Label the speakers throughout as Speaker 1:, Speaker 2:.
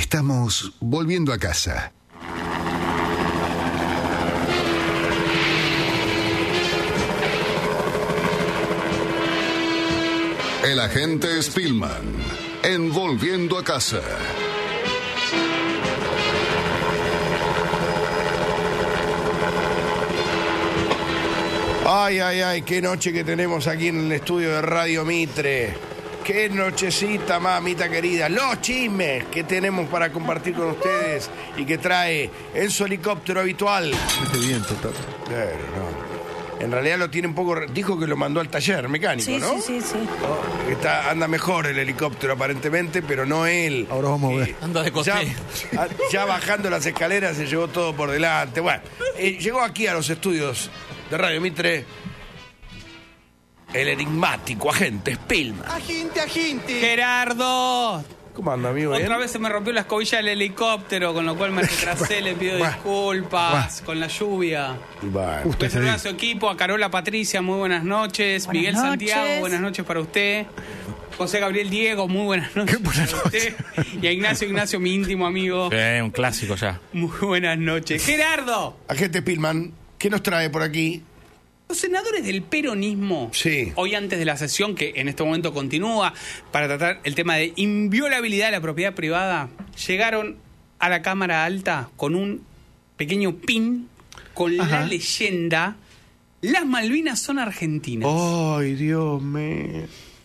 Speaker 1: Estamos volviendo a casa. El agente Spillman, en Volviendo a casa.
Speaker 2: Ay, ay, ay, qué noche que tenemos aquí en el estudio de Radio Mitre. Qué nochecita, mamita querida. Los chismes que tenemos para compartir con ustedes y que trae en su helicóptero habitual.
Speaker 3: Este viento, Tato.
Speaker 2: Pero no. En realidad lo tiene un poco... Dijo que lo mandó al taller mecánico,
Speaker 4: Sí,
Speaker 2: ¿no?
Speaker 4: sí.
Speaker 2: Anda mejor el helicóptero aparentemente, pero no él.
Speaker 3: Ahora vamos a ver.
Speaker 5: Anda de costé.
Speaker 2: Ya bajando las escaleras se llevó todo por delante. Bueno, llegó aquí a los estudios de Radio Mitre el enigmático agente Spillman.
Speaker 6: Agente.
Speaker 5: ¡Gerardo!
Speaker 2: ¿Cómo anda, amigo?
Speaker 5: Otra
Speaker 2: ¿Bien?
Speaker 5: vez se me rompió la escobilla del helicóptero, con lo cual me retrasé, le pido disculpas con la lluvia.
Speaker 2: Bueno.
Speaker 3: Justo
Speaker 5: Voy a
Speaker 3: ese
Speaker 5: saludar
Speaker 3: día.
Speaker 5: a su equipo, a Carola Patricia, muy buenas noches.
Speaker 4: Buenas
Speaker 5: Miguel
Speaker 4: noches.
Speaker 5: Santiago, buenas noches para usted. José Gabriel Diego, muy buenas noches
Speaker 3: Qué buenas
Speaker 5: para usted. Y a Ignacio, mi íntimo amigo.
Speaker 7: Un clásico ya.
Speaker 5: Muy buenas noches. Gerardo,
Speaker 2: Agente Spillman, ¿qué nos trae por aquí?
Speaker 5: los senadores del peronismo,
Speaker 2: Sí.
Speaker 5: hoy antes de la sesión, que en este momento continúa, para tratar el tema de inviolabilidad de la propiedad privada, llegaron a la Cámara Alta con un pequeño pin con la leyenda: las Malvinas son argentinas.
Speaker 2: Ay, Dios mío.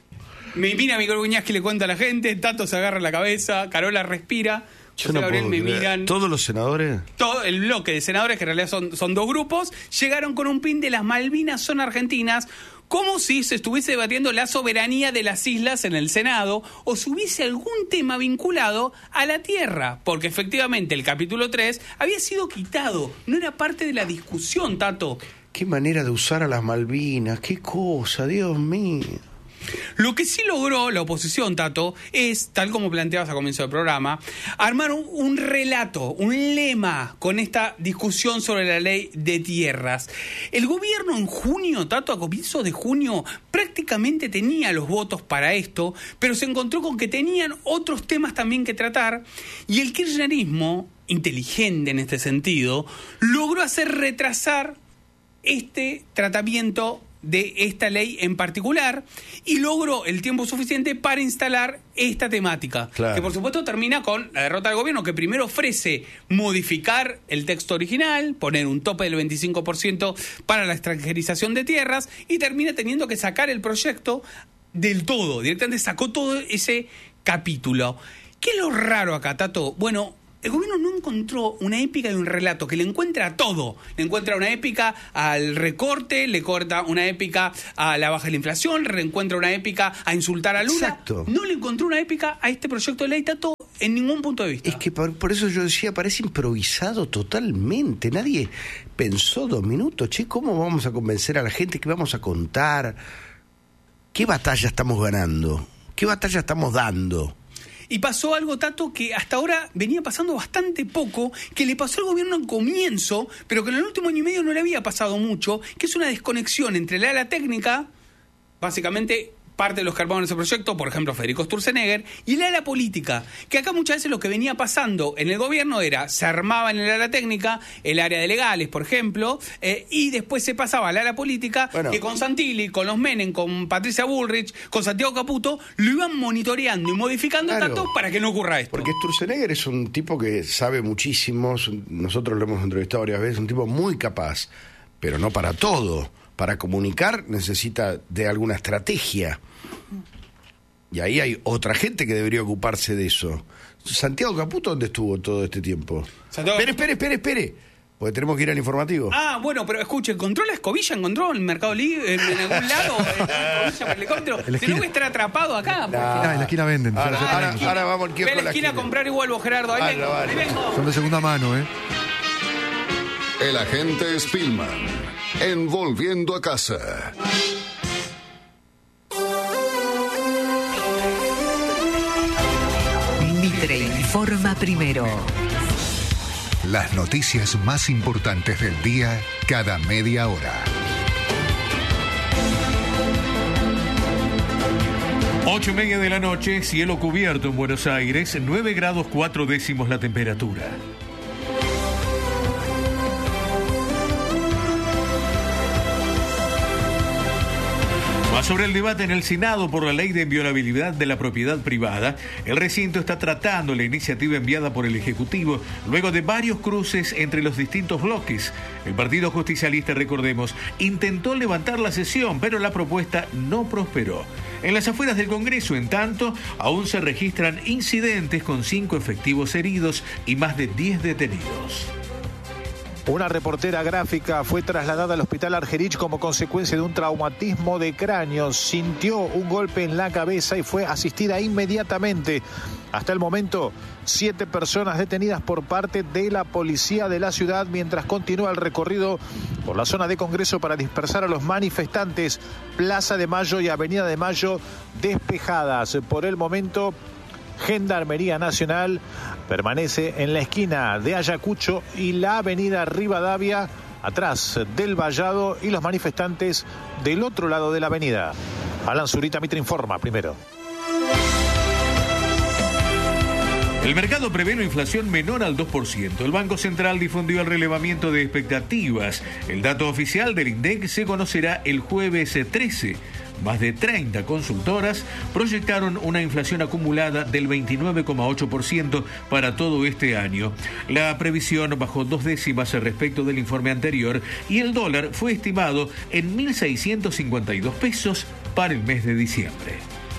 Speaker 5: Me mira Miguel Buñas, que le cuenta a la gente, Tato se agarra la cabeza, Carola respira,
Speaker 2: Yo
Speaker 5: José
Speaker 2: no
Speaker 5: Gabriel
Speaker 2: puedo
Speaker 5: me
Speaker 2: creer.
Speaker 5: miran.
Speaker 2: ¿Todos los senadores?
Speaker 5: Todo el bloque de senadores, que en realidad son dos grupos, llegaron con un pin de las Malvinas son argentinas, como si se estuviese debatiendo la soberanía de las islas en el Senado, o si hubiese algún tema vinculado a la tierra, porque efectivamente el capítulo 3 había sido quitado, no era parte de la discusión, Tato.
Speaker 2: Qué manera de usar a las Malvinas, qué cosa, Dios mío.
Speaker 5: Lo que sí logró la oposición, Tato, es, tal como planteabas a comienzo del programa, armar un relato, un lema con esta discusión sobre la ley de tierras. El gobierno en junio, Tato, a comienzos de junio, prácticamente tenía los votos para esto, pero se encontró con que tenían otros temas también que tratar, y el kirchnerismo, inteligente en este sentido, logró hacer retrasar este tratamiento de esta ley en particular y logró el tiempo suficiente para instalar esta temática,
Speaker 2: Claro.
Speaker 5: que por supuesto termina con la derrota del gobierno, que primero ofrece modificar el texto original, poner un tope del 25% para la extranjerización de tierras, y termina teniendo que sacar el proyecto del todo, directamente sacó todo ese capítulo. ¿Qué es lo raro acá, Tato? Bueno, el gobierno no encontró una épica y un relato que le encuentra a todo. Le encuentra una épica al recorte, le corta una épica a la baja de la inflación, le encuentra una épica a insultar a Lula.
Speaker 2: Exacto.
Speaker 5: No le encontró una épica a este proyecto de ley, Tato, en ningún punto de vista.
Speaker 2: Es que por eso yo decía, parece improvisado totalmente. Nadie pensó 2 minutos. Che, ¿cómo vamos a convencer a la gente? ¿Qué vamos a contar? ¿Qué batalla estamos ganando? ¿Qué batalla estamos dando?
Speaker 5: Y pasó algo, Tato, que hasta ahora venía pasando bastante poco, que le pasó al gobierno al comienzo, pero que en el último año y medio no le había pasado mucho, que es una desconexión entre el ala técnica, básicamente parte de los que armaron ese proyecto, por ejemplo Federico Sturzenegger, y el ala política, que acá muchas veces lo que venía pasando en el gobierno era, se armaba en el ala técnica, el área de legales, por ejemplo, y después se pasaba al ala política,
Speaker 2: Bueno.
Speaker 5: que con Santilli, con los Menem, con Patricia Bullrich, con Santiago Caputo, lo iban monitoreando y modificando,
Speaker 2: Claro.
Speaker 5: Tato, para que no ocurra esto.
Speaker 2: Porque Sturzenegger es un tipo que sabe muchísimo, nosotros lo hemos entrevistado varias veces, un tipo muy capaz, pero no para todo. Para comunicar necesita de alguna estrategia. Y ahí hay otra gente que debería ocuparse de eso. Santiago Caputo, ¿dónde estuvo todo este tiempo?
Speaker 5: Santiago
Speaker 2: Espere. Porque tenemos que ir al informativo.
Speaker 5: Ah, bueno, pero escuche, ¿encontró la escobilla? ¿Encontró en el Mercado Libre, en algún lado? ¿La escobilla para el helicóptero?
Speaker 3: En la
Speaker 5: Si no,
Speaker 3: esquina.
Speaker 5: voy a estar atrapado acá. porque-
Speaker 3: En la esquina venden.
Speaker 2: Ahora vamos al
Speaker 5: Ve
Speaker 2: kiosco
Speaker 5: a la esquina a comprar y vuelvo, Gerardo. Ahí vengo,
Speaker 2: Vale.
Speaker 5: ahí vengo.
Speaker 3: Son de segunda mano, ¿eh?
Speaker 1: El agente Spillman, en Volviendo a casa.
Speaker 8: Mitre informa primero.
Speaker 1: Las noticias más importantes del día cada media hora.
Speaker 4: 8:30 de la noche, cielo cubierto en Buenos Aires, 9 grados 4 décimos la temperatura. Más sobre el debate en el Senado por la ley de inviolabilidad de la propiedad privada, el recinto está tratando la iniciativa enviada por el Ejecutivo luego de varios cruces entre los distintos bloques. El Partido Justicialista, recordemos, intentó levantar la sesión, pero la propuesta no prosperó. En las afueras del Congreso, en tanto, aún se registran incidentes con 5 efectivos heridos y más de 10 detenidos.
Speaker 6: Una reportera gráfica fue trasladada al hospital Argerich como consecuencia de un traumatismo de cráneo. Sintió un golpe en la cabeza y fue asistida inmediatamente. Hasta el momento, 7 personas detenidas por parte de la policía de la ciudad mientras continúa el recorrido por la zona de Congreso para dispersar a los manifestantes. Plaza de Mayo y Avenida de Mayo despejadas. Por el momento, Gendarmería Nacional permanece en la esquina de Ayacucho y la avenida Rivadavia, atrás del vallado, y los manifestantes del otro lado de la avenida. Alan Zurita, Mitre informa primero.
Speaker 4: El mercado prevé una inflación menor al 2%. El Banco Central difundió el relevamiento de expectativas. El dato oficial del INDEC se conocerá el jueves 13. Más de 30 consultoras proyectaron una inflación acumulada del 29,8% para todo este año. La previsión bajó 2 décimas respecto del informe anterior y el dólar fue estimado en 1.652 pesos para el mes de diciembre.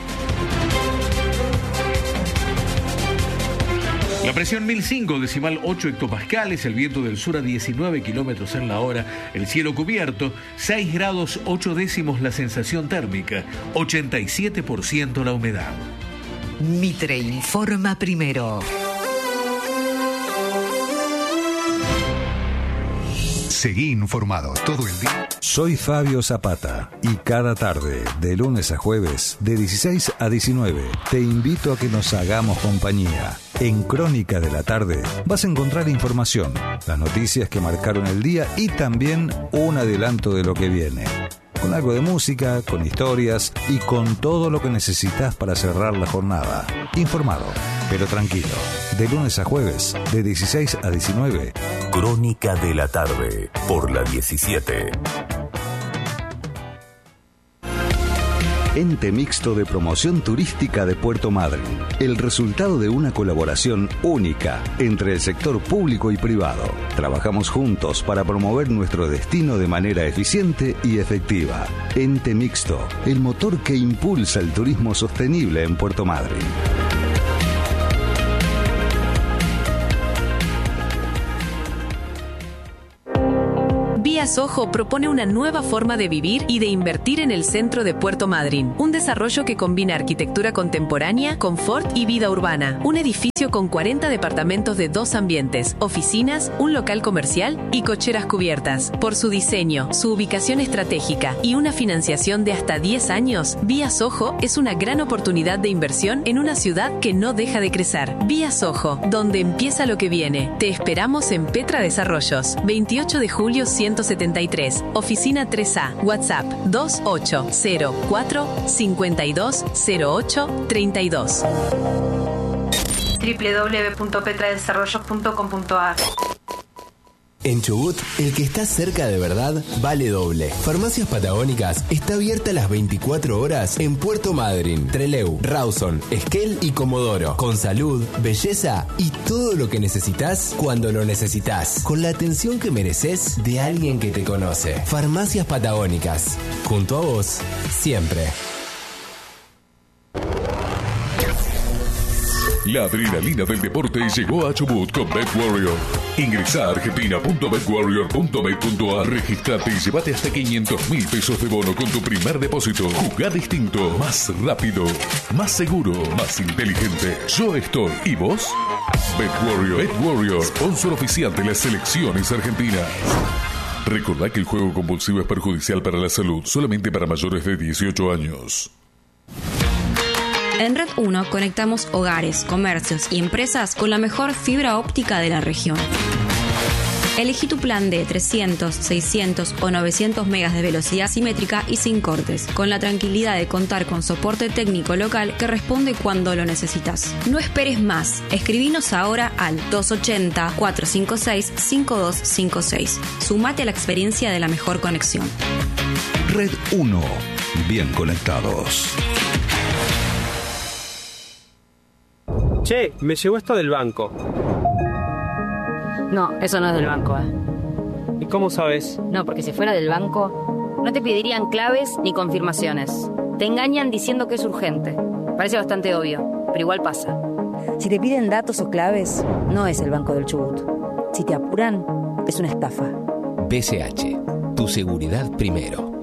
Speaker 4: La presión 1005, decimal 8 hectopascales, el viento del sur a 19 kilómetros en la hora, el cielo cubierto, 6 grados 8 décimos la sensación térmica, 87% la humedad.
Speaker 8: Mitre informa primero.
Speaker 1: Seguí informado todo el día.
Speaker 7: Soy Fabio Zapata y cada tarde, de lunes a jueves, de 16 a 19, te invito a que nos hagamos compañía. En Crónica de la Tarde vas a encontrar información, las noticias que marcaron el día y también un adelanto de lo que viene. Con algo de música, con historias y con todo lo que necesitas para cerrar la jornada. Informado, pero tranquilo. De lunes a jueves, de 16 a 19.
Speaker 9: Crónica de la Tarde, por la 17.
Speaker 7: Ente Mixto de Promoción Turística de Puerto Madryn. El resultado de una colaboración única entre el sector público y privado. Trabajamos juntos para promover nuestro destino de manera eficiente y efectiva. Ente Mixto, el motor que impulsa el turismo sostenible en Puerto Madryn.
Speaker 10: Vía Soho propone una nueva forma de vivir y de invertir en el centro de Puerto Madryn. Un desarrollo que combina arquitectura contemporánea, confort y vida urbana. Un edificio con 40 departamentos de 2 ambientes, oficinas, un local comercial y cocheras cubiertas. Por su diseño, su ubicación estratégica y una financiación de hasta 10 años, Vía Soho es una gran oportunidad de inversión en una ciudad que no deja de crecer. Vía Soho, donde empieza lo que viene. Te esperamos en Petra Desarrollos, 28 de julio 173, oficina 3A, WhatsApp 2804 520832.
Speaker 11: www.petradesarrollos.com.ar.
Speaker 12: En Chubut, el que está cerca de verdad vale doble. Farmacias Patagónicas está abierta las 24 horas en Puerto Madryn, Trelew, Rawson, Esquel y Comodoro. Con salud, belleza y todo lo que necesitas cuando lo necesitas. Con la atención que mereces de alguien que te conoce. Farmacias Patagónicas. Junto a vos, siempre.
Speaker 13: La adrenalina del deporte llegó a Chubut con BetWarrior. Ingresa a argentina.betwarrior.bet.ar, registrate y llévate hasta 500.000 pesos de bono con tu primer depósito. Jugá distinto, más rápido, más seguro, más inteligente. Yo estoy. ¿Y vos? BetWarrior, sponsor oficial de las selecciones argentinas. Recordá que el juego compulsivo es perjudicial para la salud, solamente para mayores de 18 años.
Speaker 14: En Red 1 conectamos hogares, comercios y empresas con la mejor fibra óptica de la región. Elegí tu plan de 300, 600 o 900 megas de velocidad simétrica y sin cortes, con la tranquilidad de contar con soporte técnico local que responde cuando lo necesitas. No esperes más. Escribinos ahora al 280-456-5256. Sumate a la experiencia de la mejor conexión.
Speaker 7: Red 1. Bien conectados.
Speaker 11: Che, me llegó esto del banco.
Speaker 15: No, eso no es del banco,
Speaker 11: ¿Y cómo sabes?
Speaker 15: No, porque si fuera del banco, no te pedirían claves ni confirmaciones. Te engañan diciendo que es urgente. Parece bastante obvio, pero igual pasa. Si te piden datos o claves, no es el Banco del Chubut. Si te apuran, es una estafa.
Speaker 12: BCH, tu seguridad primero.